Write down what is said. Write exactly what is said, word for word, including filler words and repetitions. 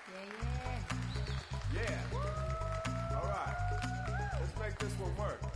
Yeah, yeah. Yeah. All right. Let's make this one work.